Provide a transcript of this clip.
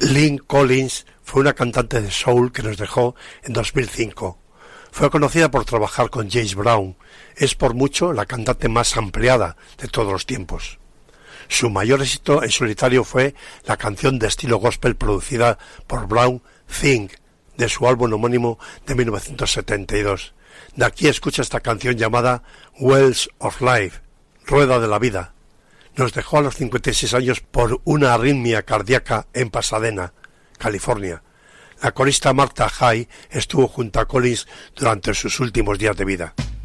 Lynn Collins fue una cantante de soul que nos dejó en 2005. Fue conocida por trabajar con James Brown. Es por mucho la cantante más ampliada de todos los tiempos. Su mayor éxito en solitario fue la canción de estilo gospel producida por Brown, Think, de su álbum homónimo de 1972. De aquí escucha esta canción llamada Wells of Life, Rueda de la Vida. Nos dejó a los 56 años por una arritmia cardíaca en Pasadena, California. La corista Martha Hay estuvo junto a Collins durante sus últimos días de vida.